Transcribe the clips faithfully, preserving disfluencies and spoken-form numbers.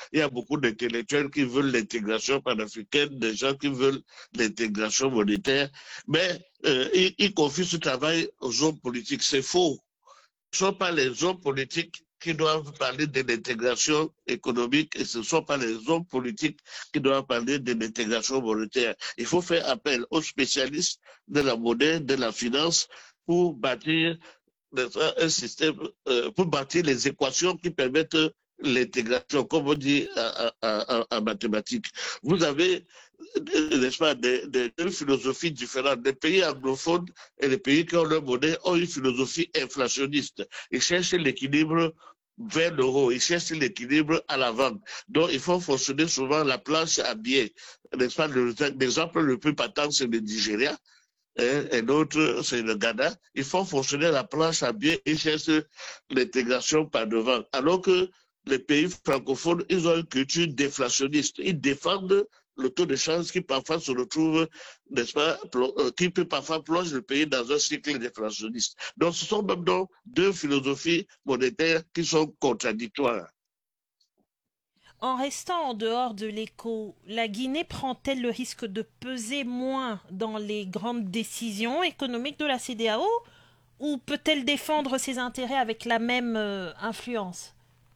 Il y a beaucoup d'intellectuels qui veulent l'intégration panafricaine, des gens qui veulent l'intégration monétaire, mais euh, ils, ils confient ce travail aux hommes politiques. C'est faux. Ce ne sont pas les hommes politiques qui doivent parler de l'intégration économique et ce ne sont pas les hommes politiques qui doivent parler de l'intégration monétaire. Il faut faire appel aux spécialistes de la monnaie, de la finance pour bâtir un système, euh, pour bâtir les équations qui permettent l'intégration, comme on dit en mathématiques. Vous avez, n'est-ce pas, des, des, des philosophies différentes. Les pays anglophones et les pays qui ont leur monnaie ont une philosophie inflationniste. Ils cherchent l'équilibre vers l'euro, ils cherchent l'équilibre à la vente. Donc, il faut fonctionner souvent la planche à biais. N'est-ce pas, l'exemple le plus patent, c'est le Nigeria. Et l'autre, c'est le Ghana. Il faut fonctionner la planche à biais et chercher l'intégration par devant. Alors que les pays francophones, ils ont une culture déflationniste. Ils défendent le taux de change qui parfois se retrouve, n'est-ce pas, qui peut parfois plonger le pays dans un cycle déflationniste. Donc, ce sont même donc deux philosophies monétaires qui sont contradictoires. En restant en dehors de l'éco, la Guinée prend-elle le risque de peser moins dans les grandes décisions économiques de la C E D E A O ou peut-elle défendre ses intérêts avec la même euh, influence?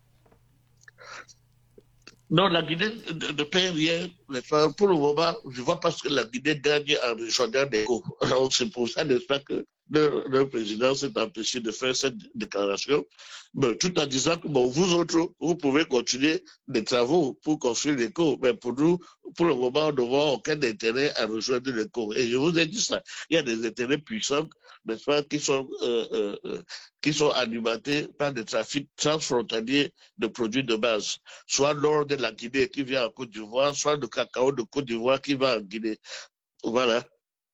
Non, la Guinée ne paie rien. Pour le moment, je vois pas ce que la Guinée gagne en rejoignant l'éco. Alors, c'est pour ça, n'est-ce pas, que le, le président s'est empêché de faire cette déclaration, mais tout en disant que bon, vous autres, vous pouvez continuer les travaux pour construire l'éco, mais pour nous, pour le moment, on ne voit aucun intérêt à rejoindre l'éco. Et je vous ai dit ça, il y a des intérêts puissants, n'est-ce pas, qui sont, euh, euh, qui sont alimentés par des trafics transfrontaliers de produits de base, soit l'or de la Guinée qui vient en Côte d'Ivoire, soit le cacao de Côte d'Ivoire qui va en Guinée. Voilà.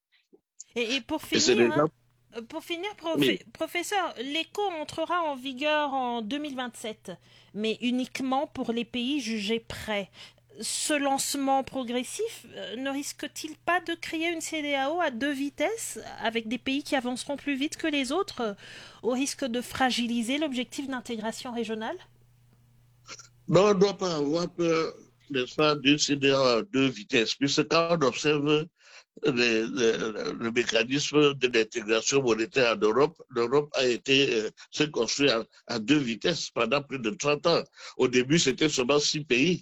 Et, et pour Et c'est finir, hein, déjà. pour finir, profe- Oui. professeur, l'éco entrera en vigueur en deux mille vingt-sept, mais uniquement pour les pays jugés prêts. Ce lancement progressif euh, ne risque-t-il pas de créer une C E D E A O à deux vitesses, avec des pays qui avanceront plus vite que les autres, euh, au risque de fragiliser l'objectif d'intégration régionale? Non, on ne doit pas avoir peur, n'est-ce pas, d'une C D A à deux vitesses, puisque quand on observe les- les- le mécanisme de l'intégration monétaire en Europe, l'Europe a été euh, se construit à, à deux vitesses pendant plus de trente ans. Au début, c'était seulement six pays.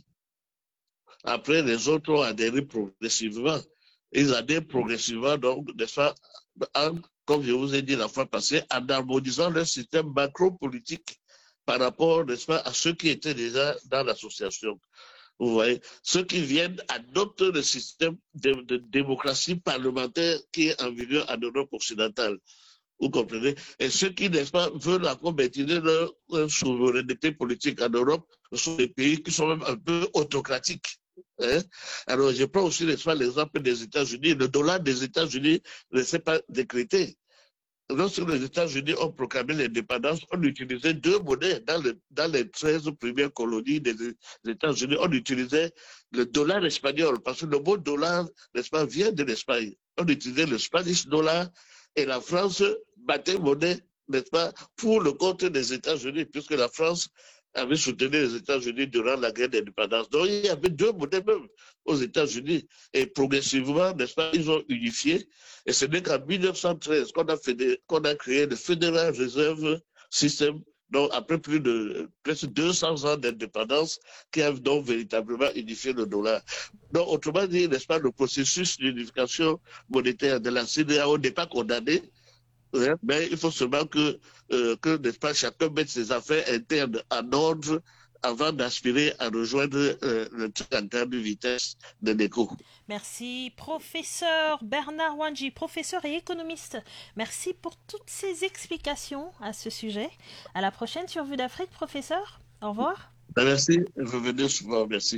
Après, les autres ont adhéré progressivement. Ils adhèrent progressivement, donc, n'est-ce pas, en- comme je vous ai dit la fois passée, en harmonisant leur système macro-politique par rapport, n'est-ce pas, à ceux qui étaient déjà dans l'association. Vous voyez, ceux qui viennent adoptent le système de, de démocratie parlementaire qui est en vigueur en Europe occidentale. Vous comprenez? Et ceux qui, n'est-ce pas, veulent encore maintenir leur, leur souveraineté politique en Europe, ce sont des pays qui sont même un peu autocratiques. Hein? Alors, je prends aussi, n'est-ce pas, l'exemple des États-Unis. Le dollar des États-Unis ne s'est pas décrété. Lorsque les États-Unis ont proclamé l'indépendance, on utilisait deux monnaies dans, le, dans les treize premières colonies des États-Unis. On utilisait le dollar espagnol, parce que le mot dollar, n'est-ce pas, vient de l'Espagne. On utilisait le Spanish dollar et la France battait monnaie, n'est-ce pas, pour le compte des États-Unis, puisque la France avait soutenu les États-Unis durant la guerre d'indépendance. Donc, il y avait deux monnaies même aux États-Unis. Et progressivement, n'est-ce pas, ils ont unifié. Et ce n'est qu'en mille neuf cent treize qu'on a, qu'on a créé le Federal Reserve System, donc après plus de presque deux cents ans d'indépendance, qui a donc véritablement unifié le dollar. Donc, autrement dit, n'est-ce pas, le processus d'unification monétaire de la C D A O n'est pas condamné, hein, mais il faut seulement que, euh, que n'est-ce pas, chacun mette ses affaires internes en ordre avant d'aspirer à rejoindre euh, le train en termes de vitesse de l'éco. Merci, professeur Bernard Wanji, professeur et économiste. Merci pour toutes ces explications à ce sujet. À la prochaine sur Vue d'Afrique, professeur. Au revoir. Merci, revenez souvent, merci.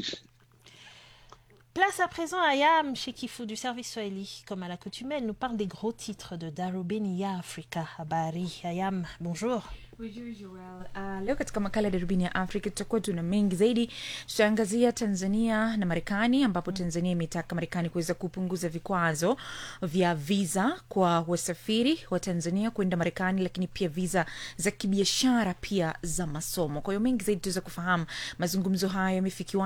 Place à présent à Yam chez Kifou du service Swahili. Comme à l'accoutumée, elle nous parle des gros titres de Darubini ya Afrika. Habari, Ayam, bonjour. Ujui Joel. Uh, leo katika makala ya darubini ya Afrika tutakuwa tuna mengi zaidi. Tutaangazia Tanzania na Marekani, ambapo Tanzania imetaka Marekani kuweza kupunguza vikwazo vya visa kwa wasafiri wa Tanzania kwenda Marekani, lakini pia visa za kibiashara pia za masomo. Kwa hiyo mengi zaidi tutaweza kufahamu mazungumzo hayo yamefikiwa